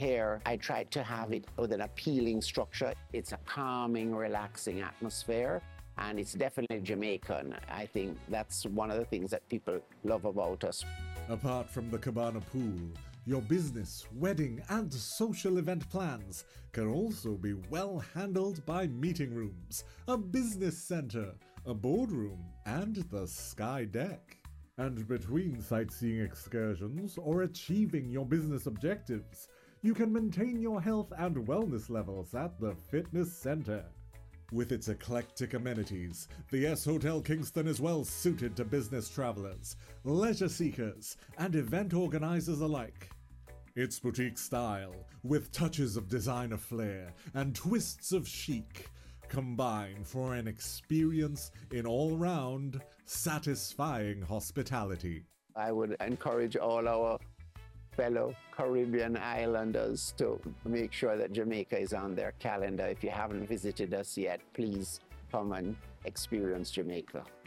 here, I tried to have it with an appealing structure. It's a calming, relaxing atmosphere, and it's definitely Jamaican. I think that's one of the things that people love about us. Apart from the Cabana Pool, your business, wedding, and social event plans can also be well handled by meeting rooms, a business center, a boardroom, and the sky deck. And between sightseeing excursions or achieving your business objectives, you can maintain your health and wellness levels at the fitness center. With its eclectic amenities, the S Hotel Kingston is well suited to business travelers, leisure seekers, and event organizers alike. Its boutique style, with touches of designer flair and twists of chic, combine for an experience in all-round, satisfying hospitality. I would encourage all our fellow Caribbean islanders to make sure that Jamaica is on their calendar. If you haven't visited us yet, please come and experience Jamaica.